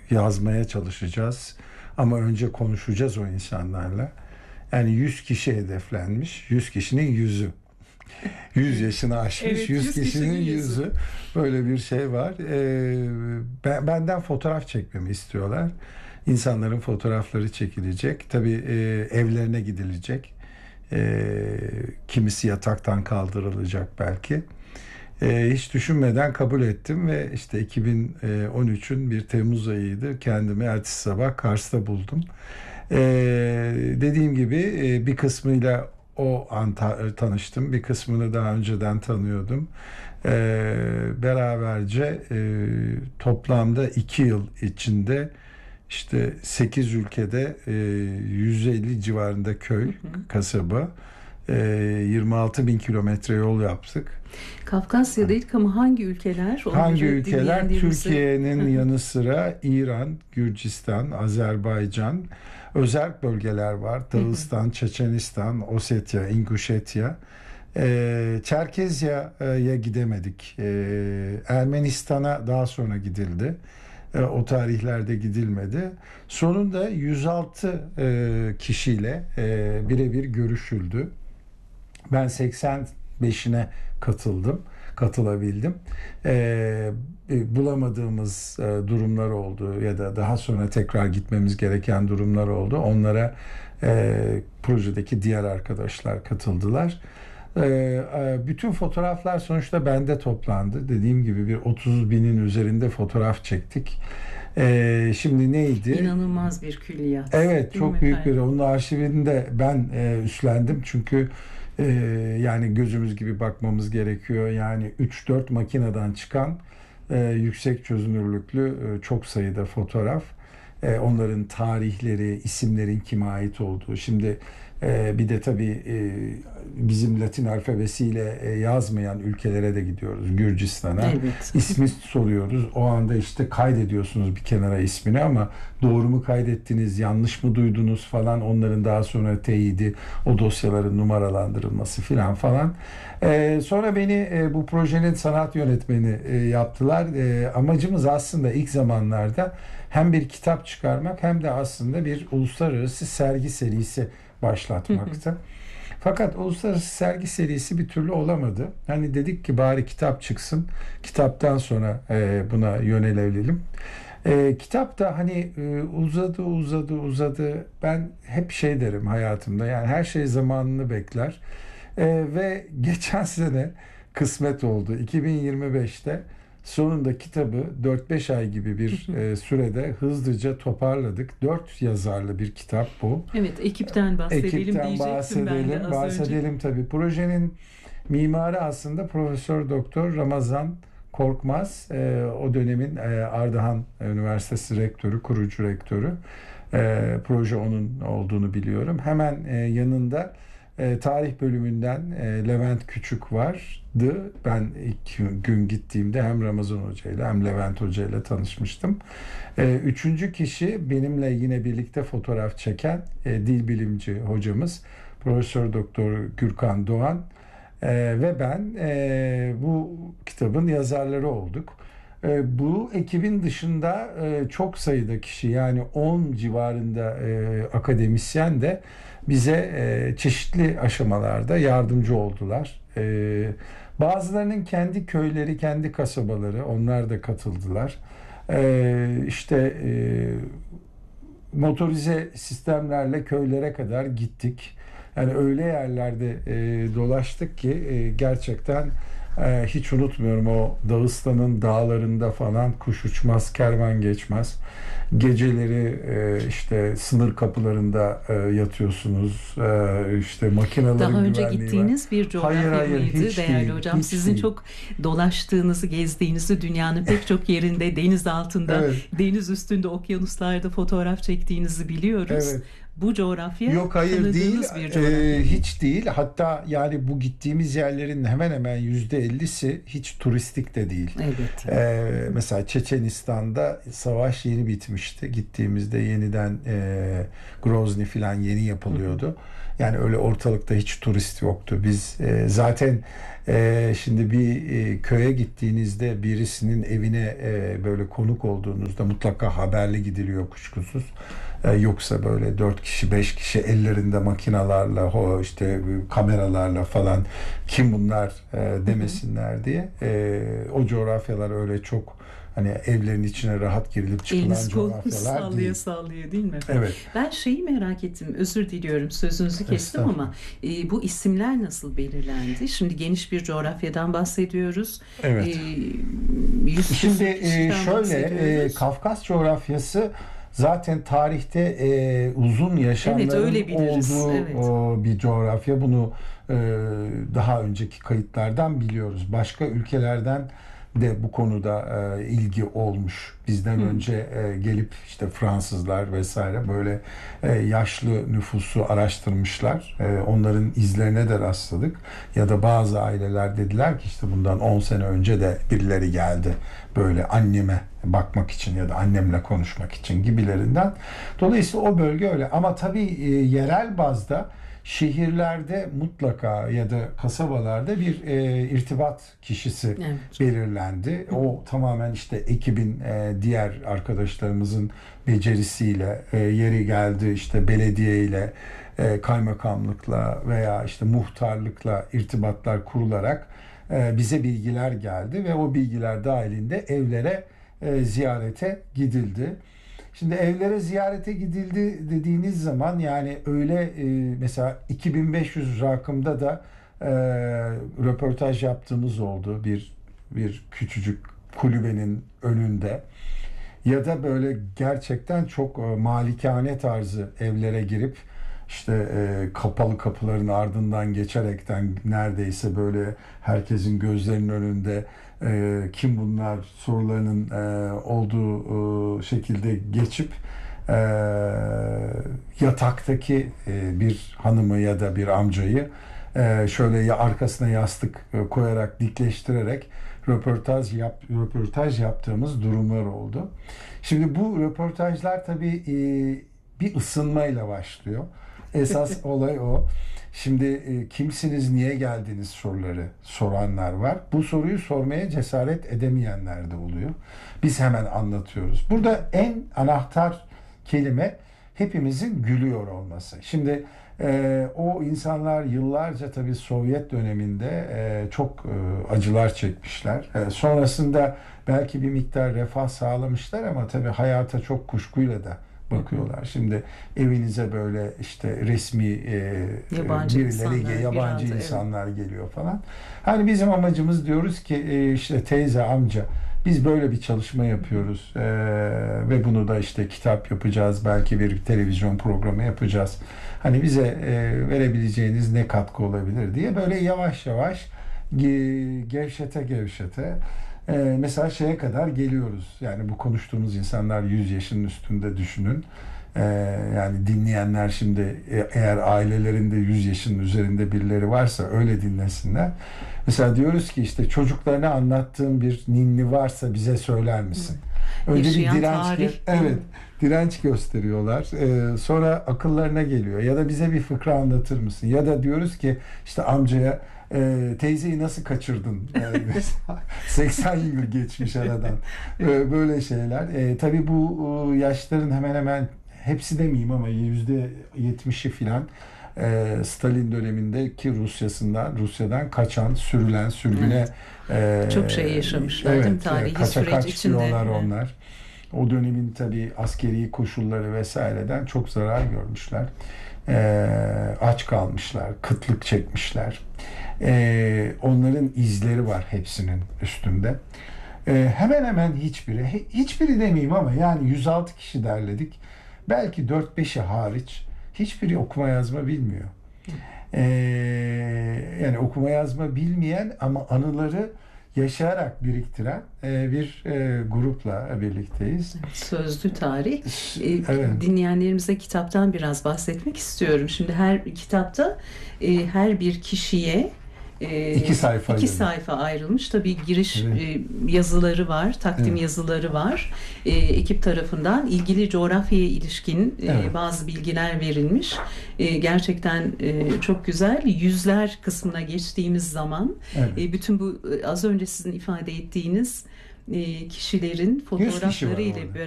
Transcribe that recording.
yazmaya çalışacağız. Ama önce konuşacağız o insanlarla. Yani 100 kişi hedeflenmiş. 100 kişinin 100'ü. 100 yaşını aşmış, Evet, 100 100 kişinin kişinin 100'ü. Böyle bir şey var. Benden fotoğraf çekmemi istiyorlar. İnsanların fotoğrafları çekilecek. Tabii evlerine gidilecek. Kimisi yataktan kaldırılacak belki. Hiç düşünmeden kabul ettim ve işte 2013'ün bir Temmuz ayıydı. Kendimi ertesi sabah Kars'ta buldum. Dediğim gibi bir kısmıyla o an tanıştım. Bir kısmını daha önceden tanıyordum. Beraberce toplamda 2 yıl içinde işte 8 ülkede 150 civarında köy, kasaba, 26 bin kilometre yol yaptık. Kafkasya'daydık ama hangi ülkeler? Hangi Onları ülkeler? dinleyenlerimize- Türkiye'nin yanı sıra İran, Gürcistan, Azerbaycan, özerk bölgeler var. Dağıstan, Çeçenistan, Ossetya, İnguşetya. Çerkezya'ya gidemedik. Ermenistan'a daha sonra gidildi. O tarihlerde gidilmedi. Sonunda 106 kişiyle birebir görüşüldü. Ben 85'ine katılabildim. Bulamadığımız durumlar oldu ya da daha sonra tekrar gitmemiz gereken durumlar oldu. Onlara projedeki diğer arkadaşlar katıldılar. Bütün fotoğraflar sonuçta bende toplandı. Dediğim gibi bir 30 binin üzerinde fotoğraf çektik. Şimdi neydi? İnanılmaz bir külliyat. Evet, Değil mi çok büyük bir. efendim? Onun arşivini de ben üstlendim. Çünkü yani gözümüz gibi bakmamız gerekiyor. Yani 3-4 makineden çıkan yüksek çözünürlüklü çok sayıda fotoğraf. Onların tarihleri, isimlerin kime ait olduğu. Şimdi bir de tabii bizim Latin alfabesiyle yazmayan ülkelere de gidiyoruz. Gürcistan'a. Evet. İsmi soruyoruz. O anda işte kaydediyorsunuz bir kenara ismini ama doğru mu kaydettiniz, yanlış mı duydunuz falan, onların daha sonra teyidi, o dosyaların numaralandırılması filan falan. Sonra beni bu projenin sanat yönetmeni yaptılar. Amacımız aslında ilk zamanlarda hem bir kitap çıkarmak hem de aslında bir uluslararası sergi serisi başlatmaktı. Fakat uluslararası sergi serisi bir türlü olamadı. Hani dedik ki bari kitap çıksın. Kitaptan sonra buna yönelelim. Kitap da hani uzadı. Ben hep şey derim hayatımda. Yani her şey zamanını bekler. Ve geçen sene kısmet oldu. 2025'te sonunda kitabı 4-5 ay gibi bir sürede hızlıca toparladık. 4 yazarlı bir kitap bu. Evet, ekipten bahsedelim Ekipten diyecektim ben de az önce. bahsedelim tabii. Projenin mimarı aslında Profesör Doktor Ramazan Korkmaz. O dönemin Ardahan Üniversitesi rektörü, kurucu rektörü. Proje onun olduğunu biliyorum. Hemen yanında tarih bölümünden Levent Küçük vardı. Ben ilk gün gittiğimde hem Ramazan Hoca ile hem Levent Hoca ile tanışmıştım. Üçüncü kişi benimle yine birlikte fotoğraf çeken dil bilimci hocamız Profesör Doktor Gürkan Doğan ve ben bu kitabın yazarları olduk. Bu ekibin dışında çok sayıda kişi, yani 10 civarında akademisyen de bize çeşitli aşamalarda yardımcı oldular. Bazılarının kendi köyleri, kendi kasabaları, onlar da katıldılar. İşte motorize sistemlerle köylere kadar gittik. Yani öyle yerlerde dolaştık ki gerçekten hiç unutmuyorum, o Dağıstan'ın dağlarında falan kuş uçmaz, kervan geçmez. Geceleri işte sınır kapılarında yatıyorsunuz. İşte makinelerin Daha önce güvenliği gittiğiniz var. bir coğrafya Hayır, mıydı hiç değerli değil, hocam? hiç Sizin değil. çok dolaştığınızı, gezdiğinizi, dünyanın pek çok yerinde, deniz altında, Evet. deniz üstünde, okyanuslarda fotoğraf çektiğinizi biliyoruz. Evet. bu coğrafya Yok, hayır değil. tanıdığınız bir coğrafya. Hiç değil. Hatta yani bu gittiğimiz yerlerin hemen hemen %50'si hiç turistik de değil. Evet. Mesela Çeçenistan'da savaş yeni bitmişti. Gittiğimizde yeniden Grozny falan yeni yapılıyordu. Yani öyle ortalıkta hiç turist yoktu. Biz zaten şimdi bir köye gittiğinizde birisinin evine böyle konuk olduğunuzda mutlaka haberli gidiliyor kuşkusuz. Yoksa böyle 4 kişi 5 kişi ellerinde makinalarla işte kameralarla falan kim bunlar demesinler diye o coğrafyalar öyle çok hani evlerin içine rahat girilip çıkılan Eliniz kolunuz coğrafyalar sallaya değil. sallaya değil mi? Evet. Ben şeyi merak ettim. Özür diliyorum, sözünüzü kestim ama bu isimler nasıl belirlendi? Şimdi geniş bir coğrafyadan bahsediyoruz. Evet. 100 Şimdi kişiden şöyle bahsediyoruz. Kafkas coğrafyası zaten tarihte uzun Evet, yaşamların öyle biliriz. olduğu Evet. bir coğrafya. Bunu daha önceki kayıtlardan biliyoruz. Başka ülkelerden de bu konuda ilgi olmuş. Bizden önce gelip işte Fransızlar vesaire böyle yaşlı nüfusu araştırmışlar. Onların izlerine de rastladık. Ya da bazı aileler dediler ki işte bundan 10 sene önce de birileri geldi böyle anneme bakmak için ya da annemle konuşmak için gibilerinden. Dolayısıyla o bölge öyle. Ama tabii yerel bazda şehirlerde mutlaka ya da kasabalarda bir irtibat kişisi Evet. belirlendi. O tamamen işte ekibin diğer arkadaşlarımızın becerisiyle yeri geldi işte belediye ile kaymakamlıkla veya işte muhtarlıkla irtibatlar kurularak bize bilgiler geldi ve o bilgiler dahilinde evlere ziyarete gidildi. Şimdi evlere ziyarete gidildi dediğiniz zaman yani öyle mesela 2500 rakımda da röportaj yaptığımız oldu bir küçücük kulübenin önünde ya da böyle gerçekten çok malikane tarzı evlere girip işte kapalı kapıların ardından geçerekten neredeyse böyle herkesin gözlerinin önünde kim bunlar sorularının olduğu şekilde geçip e, yataktaki bir hanımı ya da bir amcayı şöyle ya arkasına yastık koyarak dikleştirerek röportaj yaptığımız durumlar oldu. Şimdi bu röportajlar tabii bir ısınmayla başlıyor. Esas olay o. Şimdi kimsiniz, niye geldiniz soruları soranlar var. Bu soruyu sormaya cesaret edemeyenler de oluyor. Biz hemen anlatıyoruz. Burada en anahtar kelime hepimizin gülüyor olması. Şimdi o insanlar yıllarca tabii Sovyet döneminde çok acılar çekmişler. Sonrasında belki bir miktar refah sağlamışlar ama tabii hayata çok kuşkuyla da bakıyorlar. Şimdi evinize böyle işte resmi Yabancı birileri, insanlar, yabancı biraz, insanlar geliyor falan. Hani bizim amacımız diyoruz ki işte teyze, amca biz böyle bir çalışma yapıyoruz ve bunu da işte kitap yapacağız, belki bir televizyon programı yapacağız. Hani bize verebileceğiniz ne katkı olabilir diye böyle yavaş yavaş gevşete mesela şeye kadar geliyoruz. Yani bu konuştuğumuz insanlar 100 yaşının üstünde düşünün. Yani dinleyenler şimdi eğer ailelerinde 100 yaşının üzerinde birileri varsa öyle dinlesinler. Mesela diyoruz ki işte çocuklarına anlattığın bir ninni varsa bize söyler misin? Önce Yaşayan bir direnç tarih. evet, direnç gösteriyorlar. Sonra akıllarına geliyor ya da bize bir fıkra anlatır mısın? Ya da diyoruz ki işte amcaya teyzeyi nasıl kaçırdın? Yani 80 yıl geçmiş aradan. Böyle şeyler. Tabii bu yaşların hemen hemen hepsi demeyeyim ama %70'i filan Stalin dönemindeki Rusya'dan kaçan, sürülen, sürgüne Çok şey yaşamışlar değil mi? evet, Tarihi kaça süreç kaç içinde. diyorlar onlar. O dönemin tabii askeri koşulları vesaireden çok zarar görmüşler. Aç kalmışlar, kıtlık çekmişler. Onların izleri var hepsinin üstünde. Hemen hemen hiçbiri demeyeyim ama yani 106 kişi derledik. Belki 4-5'i hariç hiçbiri okuma yazma bilmiyor. Yani okuma yazma bilmeyen ama anıları yaşayarak biriktiren bir grupla birlikteyiz. Sözlü tarih. Evet. Dinleyenlerimize kitaptan biraz bahsetmek istiyorum. Şimdi her kitapta her bir kişiye iki sayfa ayrılmış. Tabii giriş yazıları var, takdim yazıları var. Ekip tarafından ilgili coğrafyaya ilişkin bazı bilgiler verilmiş. Gerçekten çok güzel. Yüzler kısmına geçtiğimiz zaman bütün bu az önce sizin ifade ettiğiniz kişilerin fotoğrafları ile